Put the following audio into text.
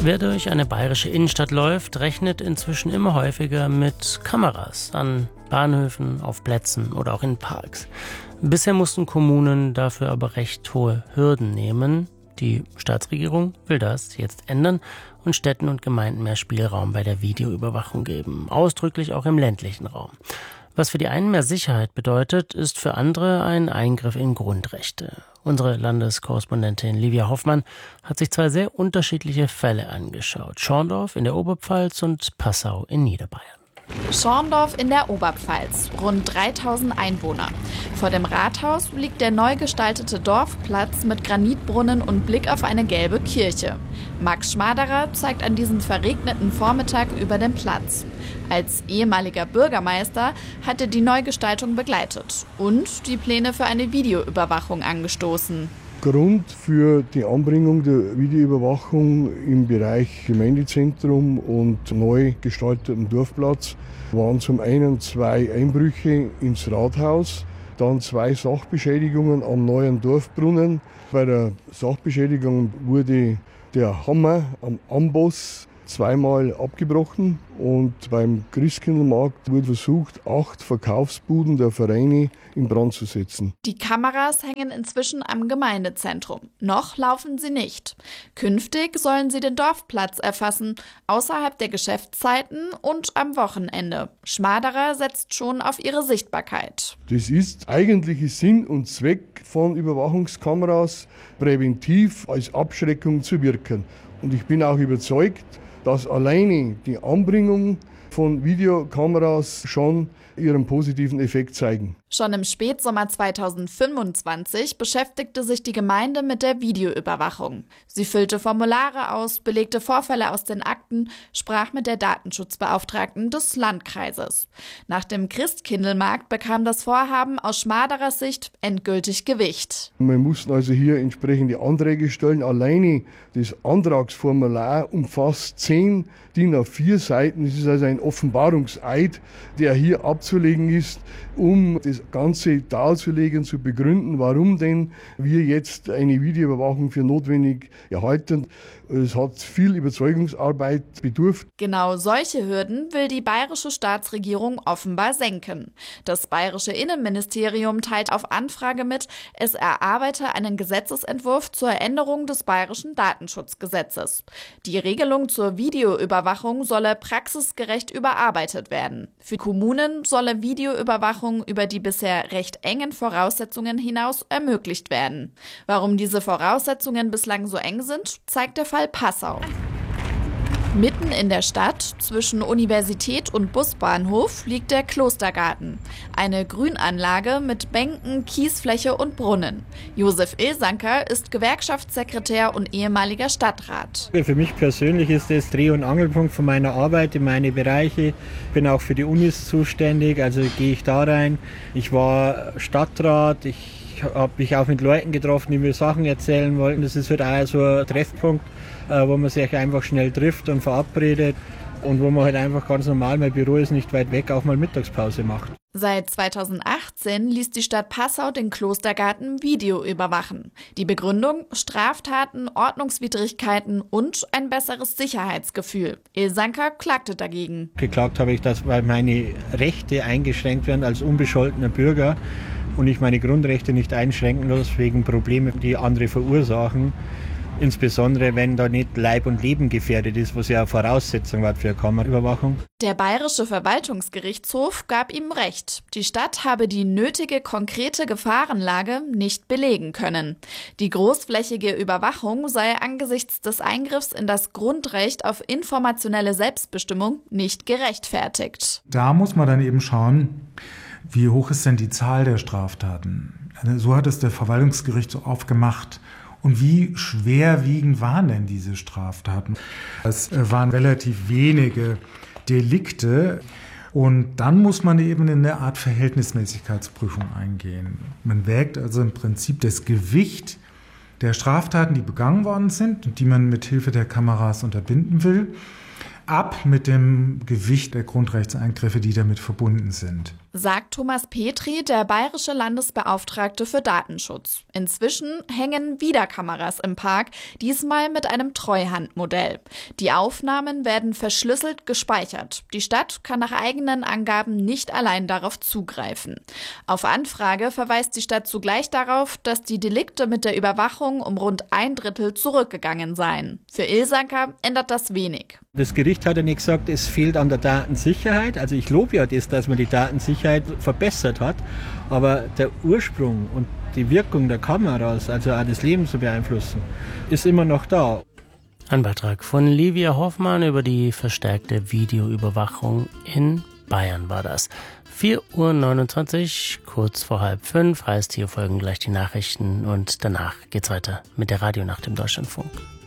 Wer durch eine bayerische Innenstadt läuft, rechnet inzwischen immer häufiger mit Kameras an Bahnhöfen, auf Plätzen oder auch in Parks. Bisher mussten Kommunen dafür aber recht hohe Hürden nehmen. Die Staatsregierung will das jetzt ändern und Städten und Gemeinden mehr Spielraum bei der Videoüberwachung geben, ausdrücklich auch im ländlichen Raum. Was für die einen mehr Sicherheit bedeutet, ist für andere ein Eingriff in Grundrechte. Unsere Landeskorrespondentin Livia Hoffmann hat sich zwei sehr unterschiedliche Fälle angeschaut. Schorndorf in der Oberpfalz und Passau in Niederbayern. Schorndorf in der Oberpfalz, rund 3000 Einwohner. Vor dem Rathaus liegt der neu gestaltete Dorfplatz mit Granitbrunnen und Blick auf eine gelbe Kirche. Max Schmaderer zeigt an diesem verregneten Vormittag über den Platz. Als ehemaliger Bürgermeister hat er die Neugestaltung begleitet und die Pläne für eine Videoüberwachung angestoßen. Grund für die Anbringung der Videoüberwachung im Bereich Gemeindezentrum und neu gestalteten Dorfplatz waren zum einen 2 Einbrüche ins Rathaus, dann 2 Sachbeschädigungen am neuen Dorfbrunnen. Bei der Sachbeschädigung wurde der Hammer am Amboss zweimal abgebrochen und beim Christkindlmarkt wurde versucht, 8 Verkaufsbuden der Vereine in Brand zu setzen. Die Kameras hängen inzwischen am Gemeindezentrum. Noch laufen sie nicht. Künftig sollen sie den Dorfplatz erfassen, außerhalb der Geschäftszeiten und am Wochenende. Schmaderer setzt schon auf ihre Sichtbarkeit. Das ist eigentliche Sinn und Zweck von Überwachungskameras, präventiv als Abschreckung zu wirken. Und ich bin auch überzeugt, dass alleine die Anbringung von Videokameras schon ihren positiven Effekt zeigen. Schon im Spätsommer 2025 beschäftigte sich die Gemeinde mit der Videoüberwachung. Sie füllte Formulare aus, belegte Vorfälle aus den Akten, sprach mit der Datenschutzbeauftragten des Landkreises. Nach dem Christkindlmarkt bekam das Vorhaben aus Schmaderers Sicht endgültig Gewicht. Wir mussten also hier entsprechende Anträge stellen. Alleine das Antragsformular umfasst 10 DIN A4 Seiten. Das ist also ein Offenbarungseid, der hier abzulegen ist, um das Ganze darzulegen, zu begründen, warum denn wir jetzt eine Videoüberwachung für notwendig erhalten. Es hat viel Überzeugungsarbeit bedurft. Genau solche Hürden will die bayerische Staatsregierung offenbar senken. Das bayerische Innenministerium teilt auf Anfrage mit, es erarbeite einen Gesetzesentwurf zur Änderung des bayerischen Datenschutzgesetzes. Die Regelung zur Videoüberwachung solle praxisgerecht überarbeitet werden. Für Kommunen solle Videoüberwachung über die bisher recht engen Voraussetzungen hinaus ermöglicht werden. Warum diese Voraussetzungen bislang so eng sind, zeigt der Fall Passau. Mitten in der Stadt, zwischen Universität und Busbahnhof, liegt der Klostergarten. Eine Grünanlage mit Bänken, Kiesfläche und Brunnen. Josef Ilsanker ist Gewerkschaftssekretär und ehemaliger Stadtrat. Für mich persönlich ist das Dreh- und Angelpunkt von meiner Arbeit in meine Bereiche. Ich bin auch für die Unis zuständig, also gehe ich da rein. Ich war Stadtrat, ich habe mich auch mit Leuten getroffen, die mir Sachen erzählen wollten. Das ist halt auch so ein Treffpunkt, wo man sich einfach schnell trifft und verabredet und wo man halt einfach ganz normal, mein Büro ist nicht weit weg, auch mal Mittagspause macht. Seit 2018 ließ die Stadt Passau den Klostergarten Video überwachen. Die Begründung: Straftaten, Ordnungswidrigkeiten und ein besseres Sicherheitsgefühl. Ilsanker klagte dagegen. Geklagt habe ich, dass meine Rechte eingeschränkt werden als unbescholtener Bürger und ich meine Grundrechte nicht einschränken lasse wegen Problemen, die andere verursachen. Insbesondere, wenn da nicht Leib und Leben gefährdet ist, was ja eine Voraussetzung war für eine Kameraüberwachung. Der bayerische Verwaltungsgerichtshof gab ihm recht. Die Stadt habe die nötige konkrete Gefahrenlage nicht belegen können. Die großflächige Überwachung sei angesichts des Eingriffs in das Grundrecht auf informationelle Selbstbestimmung nicht gerechtfertigt. Da muss man dann eben schauen, wie hoch ist denn die Zahl der Straftaten? So hat es der Verwaltungsgerichtshof gemacht. Und wie schwerwiegend waren denn diese Straftaten? Es waren relativ wenige Delikte. Und dann muss man eben in eine Art Verhältnismäßigkeitsprüfung eingehen. Man wägt also im Prinzip das Gewicht der Straftaten, die begangen worden sind und die man mit Hilfe der Kameras unterbinden will, ab mit dem Gewicht der Grundrechtseingriffe, die damit verbunden sind. sagt Thomas Petri, der bayerische Landesbeauftragte für Datenschutz. Inzwischen hängen wieder Kameras im Park, diesmal mit einem Treuhandmodell. Die Aufnahmen werden verschlüsselt gespeichert. Die Stadt kann nach eigenen Angaben nicht allein darauf zugreifen. Auf Anfrage verweist die Stadt zugleich darauf, dass die Delikte mit der Überwachung um rund 1/3 zurückgegangen seien. Für Ilsanker ändert das wenig. Das Gericht hat ja nicht gesagt, es fehlt an der Datensicherheit. Also ich lobe ja das, dass man die Datensicherheit verbessert hat. Aber der Ursprung und die Wirkung der Kameras, also auch das Leben zu beeinflussen, ist immer noch da. Ein Beitrag von Livia Hoffmann über die verstärkte Videoüberwachung in Bayern war das. 4:29 Uhr, kurz vor 4:30, heißt hier folgen gleich die Nachrichten und danach geht's weiter mit der Radionacht im Deutschlandfunk.